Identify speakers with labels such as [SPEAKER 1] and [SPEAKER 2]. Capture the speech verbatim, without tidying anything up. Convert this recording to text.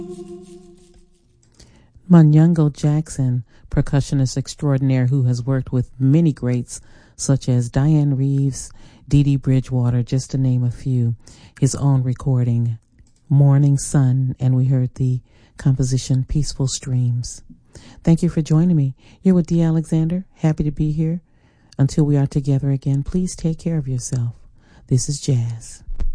[SPEAKER 1] Manyungo Jackson, percussionist extraordinaire who has worked with many greats such as Diane Reeves, Dee Dee Bridgewater, just to name a few. His own recording, Morning Sun, and we heard the composition Peaceful Streams. Thank you for joining me. You're with Dee Alexander. Happy to be here. Until we are together again, please take care of yourself. This is Jazz.